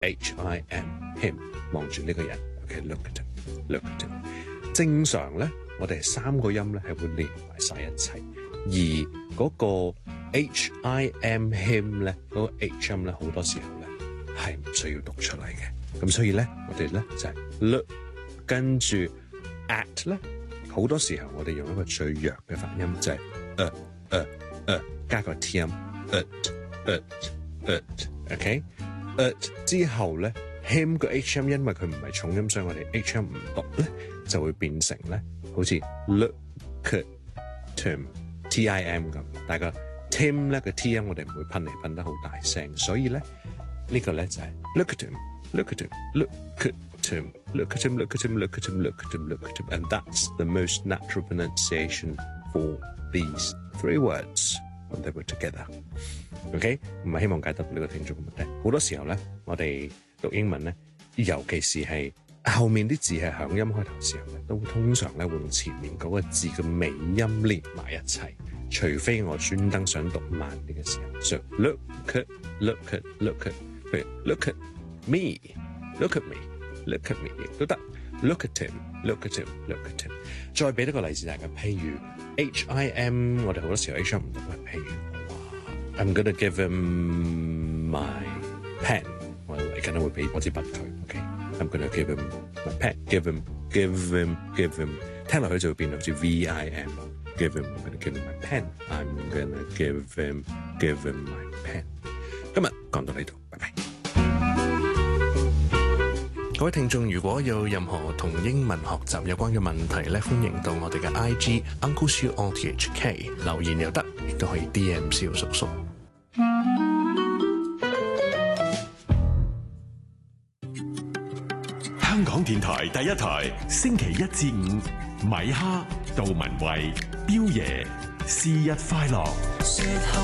him 望住呢個人 ，OK，look at him，look at him。正常咧，我哋三個音咧係會連埋晒一齊，而嗰個 him 咧，嗰個 h 音咧好多時候咧係唔需要讀出嚟嘅。咁所以咧，我哋咧就係 look， 跟住 at 咧，好多時候我哋用一個最弱嘅發音就係加個 t 音 ，OK， 之後咧 him 個 h 音，因為佢唔係重音，所以我哋 h 音唔讀咧，就會變成咧好似 look at him tim 咁，但係個 tim 咧個 t 音我哋唔會噴嚟噴得好大聲，所以咧呢個咧就係 look at him。Look at him, look at him, look at him, look at him, look at him, look at him, look at him. And that's the most natural pronunciation for these three words when they were together. OK? 唔係希望解答呢個聽眾嘅問題。好多時候咧，我哋讀英文咧，尤其是係後面啲字係響音開頭時候咧，都通常咧會用前面嗰個字嘅尾音連埋一齊。除非我專登想讀慢啲嘅時候。So look at, look at, look at, look at me, look at me, look at me 亦都得。Look at him, look at him, look at him。再俾多個例子大家，譬如 him， 我哋好多時候 h 音唔讀嘅，譬如I'm gonna give him my pen， 我嚟緊會俾我支筆佢 ，OK？I'm gonna give him my pen，give him， 聽落去就會變到好似 vim，give him，I'm gonna give him my pen，I'm gonna give him my pen。今日講到呢度，拜拜。各位聽眾，如果有任何同英文學習有關嘅問題咧，歡迎到我哋嘅 IG Uncle Siu RTHK 留言又得，亦都可以 DM 蕭叔叔。 香港電台第一台，星期一至五，米哈、杜文慧、彪爺，生日快樂。